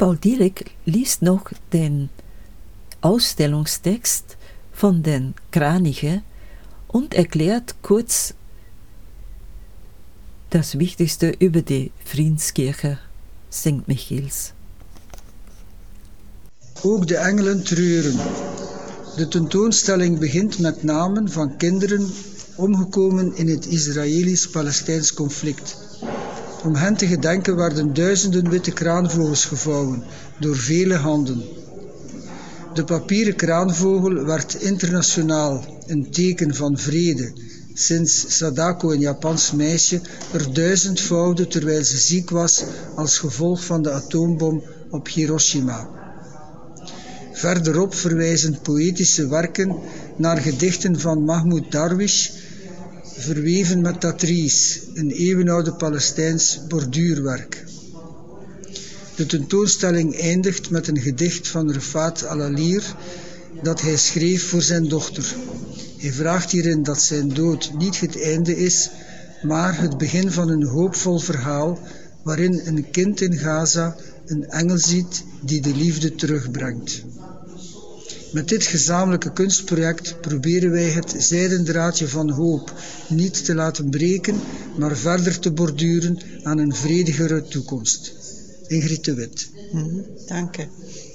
Paul Dierek liest noch den Ausstellungstext von den Kraniche und erklärt kurz das Wichtigste über die Friedenskirche St. Michiels. Ook de engelen treuren. De tentoonstelling begint met namen van kinderen omgekomen in het Israëlisch-Palestijns conflict. Om hen te gedenken werden duizenden witte kraanvogels gevouwen door vele handen. De papieren kraanvogel werd internationaal een teken van vrede, sinds Sadako, een Japans meisje, er 1000 vouwde terwijl ze ziek was als gevolg van de atoombom op Hiroshima. Verderop verwijzen poëtische werken naar gedichten van Mahmoud Darwish, verweven met tatris, een eeuwenoude Palestijns borduurwerk. De tentoonstelling eindigt met een gedicht van Refaat Alalir dat hij schreef voor zijn dochter. Hij vraagt hierin dat zijn dood niet het einde is, maar het begin van een hoopvol verhaal waarin een kind in Gaza een engel ziet die de liefde terugbrengt. Met dit gezamenlijke kunstproject proberen wij het zijden draadje van hoop niet te laten breken, maar verder te borduren aan een vredigere toekomst. Ingrid de Wit. Dank je.